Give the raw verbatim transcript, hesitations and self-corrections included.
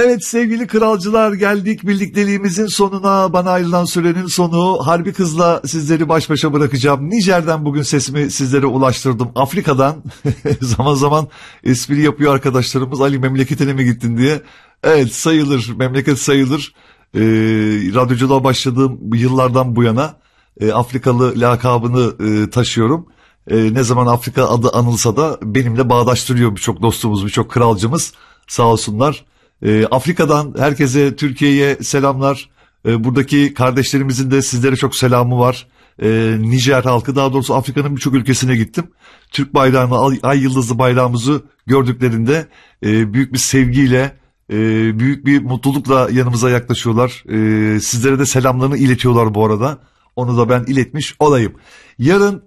Evet sevgili kralcılar, geldik birlikteliğimizin sonuna, bana ayrılan sürenin sonu. Harbi kızla sizleri baş başa bırakacağım. Nijer'den bugün sesimi sizlere ulaştırdım. Afrika'dan zaman zaman espri yapıyor arkadaşlarımız, Ali memleketine mi gittin diye. Evet, sayılır, memleket sayılır. Ee, radyoculuğa başladığım yıllardan bu yana e, Afrikalı lakabını e, taşıyorum. E, ne zaman Afrika adı anılsa da benimle bağdaştırıyor birçok dostumuz, birçok kralcımız, sağ olsunlar. E, Afrika'dan herkese, Türkiye'ye selamlar. E, buradaki kardeşlerimizin de sizlere çok selamı var. E, Nijer halkı, daha doğrusu Afrika'nın birçok ülkesine gittim. Türk bayrağını, ay, ay yıldızlı bayrağımızı gördüklerinde e, büyük bir sevgiyle, e, büyük bir mutlulukla yanımıza yaklaşıyorlar. E, sizlere de selamlarını iletiyorlar bu arada. Onu da ben iletmiş olayım. Yarın